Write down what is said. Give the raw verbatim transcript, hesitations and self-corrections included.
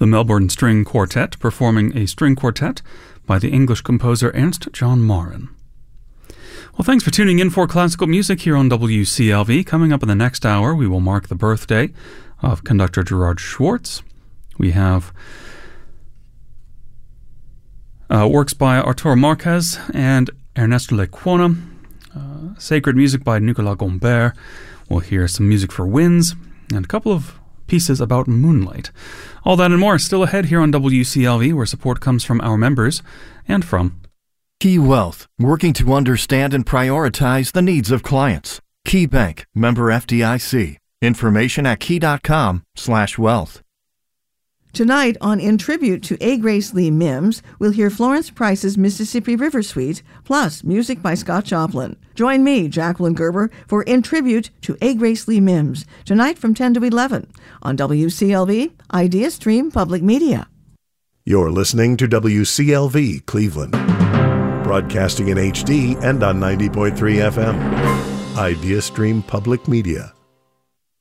the Melbourne String Quartet performing a string quartet by the English composer Ernst John Morin. Well, thanks for tuning in for classical music here on W C L V. Coming up in the next hour, we will mark the birthday of conductor Gerard Schwartz. We have uh, works by Arturo Marquez and Ernesto Lecuona, uh, sacred music by Nicolas Gombert. We'll hear some music for winds and a couple of pieces about moonlight. All that and more still ahead here on W C L V, where support comes from our members and from Key Wealth, working to understand and prioritize the needs of clients. Key Bank, member F D I C. Information at key.com slash wealth. Tonight on In Tribute to A. Grace Lee Mims, we'll hear Florence Price's Mississippi River Suite, plus music by Scott Joplin. Join me, Jacqueline Gerber, for In Tribute to A. Grace Lee Mims, tonight from ten to eleven on W C L V, Idea Stream Public Media. You're listening to W C L V Cleveland, broadcasting in H D and on ninety point three F M. Idea Stream Public Media.